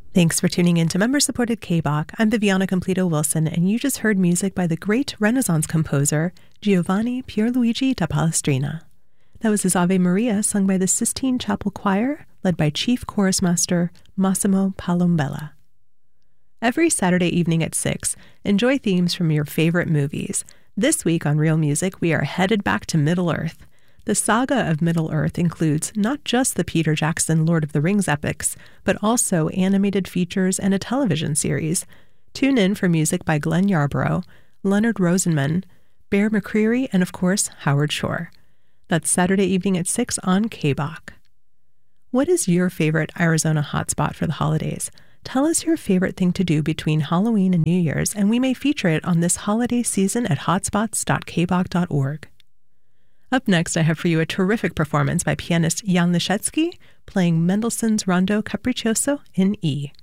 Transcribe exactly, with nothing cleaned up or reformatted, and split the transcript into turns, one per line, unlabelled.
Thanks for tuning in to member-supported K B O C. I'm Viviana Completo Wilson, and you just heard music by the great Renaissance composer Giovanni Pierluigi da Palestrina. That was his Ave Maria, sung by the Sistine Chapel Choir, led by Chief Chorus Master Massimo Palombella. Every Saturday evening at six, enjoy themes from your favorite movies. This week on Real Music, we are headed back to Middle-earth. The saga of Middle-earth includes not just the Peter Jackson Lord of the Rings epics, but also animated features and a television series. Tune in for music by Glenn Yarbrough, Leonard Rosenman, Bear McCreary, and of course, Howard Shore. That's Saturday evening at six on K B O C. What is your favorite Arizona hotspot for the holidays? Tell us your favorite thing to do between Halloween and New Year's, and we may feature it on this holiday season at hotspots dot k b o c dot org. Up next, I have for you a terrific performance by pianist Jan Leszecki playing Mendelssohn's Rondo Capriccioso in E.